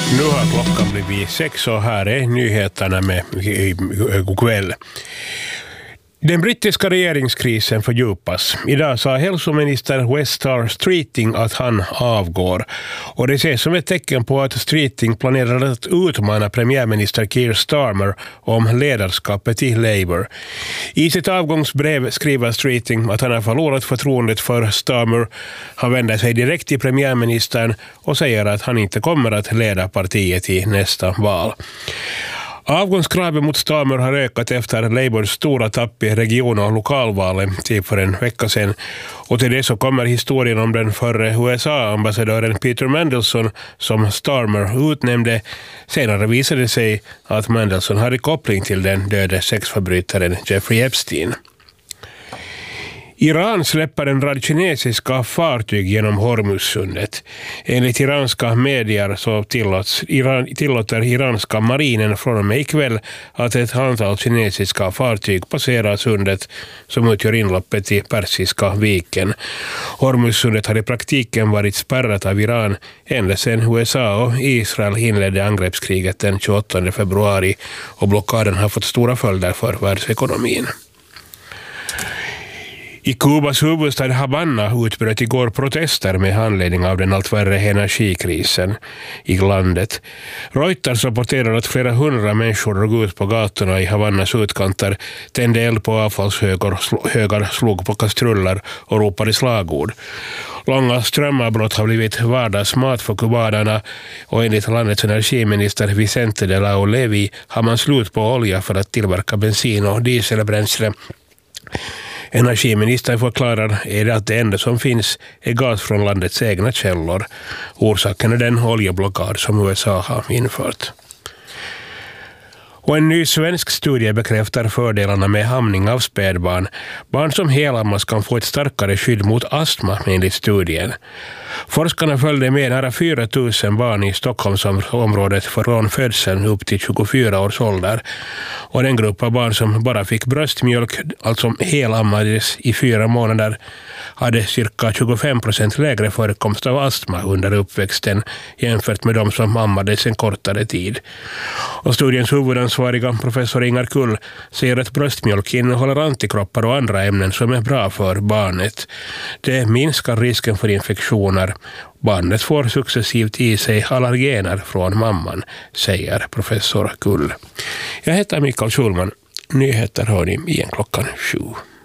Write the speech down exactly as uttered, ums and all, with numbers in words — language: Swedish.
Nu har klockan blivit sex och här är nyheterna med god kväll. Den brittiska regeringskrisen fördjupas. Idag sa hälsominister Wes Streeting att han avgår. Och det ses som ett tecken på att Streeting planerar att utmana premiärminister Keir Starmer om ledarskapet i Labour. I sitt avgångsbrev skriver Streeting att han har förlorat förtroendet för Starmer. Han vänder sig direkt till premiärministern och säger att han inte kommer att leda partiet i nästa val. Avgångskravet mot Starmer har ökat efter Labours stora tapp i region- och lokalvalet till för en vecka sedan. Och till det så kommer historien om den förre U S A-ambassadören Peter Mandelson som Starmer utnämnde. Senare visade det sig att Mandelson hade koppling till den döde sexförbrytaren Jeffrey Epstein. Iran släpper en rad kinesiska fartyg genom Hormuzsundet. Enligt iranska medier så tillåts, Iran, tillåter iranska marinen från och med ikväll att ett antal kinesiska fartyg passerar sundet som utgör inloppet i Persiska viken. Hormuzsundet har i praktiken varit spärrat av Iran ända sedan U S A och Israel inledde angreppskriget den tjugoåttonde februari och blockaden har fått stora följder för världsekonomin. I Kubas huvudstad Havanna utbröt igår protester med anledning av den allt värre energikrisen i landet. Reuters rapporterar att flera hundra människor drog ut på gatorna i Havannas utkanter, tände eld på avfallshögar, slog på kastruller och ropade slagord. Långa strömavbrott har blivit vardagsmat för kubanerna och enligt landets energiminister Vicente de la Olevi har man slut på olja för att tillverka bensin och dieselbränsle. Energiministern förklarar är att det enda som finns är gas från landets egna källor. Orsaken är den oljeblockad som U S A har infört. Och en ny svensk studie bekräftar fördelarna med amning av spädbarn. Barn som helammas kan få ett starkare skydd mot astma enligt studien. Forskarna följde med nära fyra tusen barn i Stockholmsområdet från födseln upp till tjugofyra års ålder. Och den grupp av barn som bara fick bröstmjölk, alltså helammades i fyra månader, hade cirka tjugofem procent lägre förekomst av astma under uppväxten jämfört med de som ammades en kortare tid. Och studiens huvudansvariga professor Ingar Kull säger att bröstmjölk innehåller antikroppar och andra ämnen som är bra för barnet. Det minskar risken för infektioner. Barnet får successivt i sig allergener från mamman, säger professor Kull. Jag heter Mikael Schulman. Nyheter hör ni igen klockan sju.